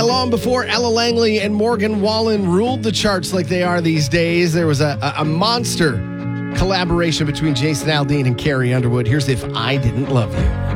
long before Ella Langley and Morgan Wallen ruled the charts like they are these days, there was a monster collaboration between Jason Aldean and Carrie Underwood. Here's If I Didn't Love You.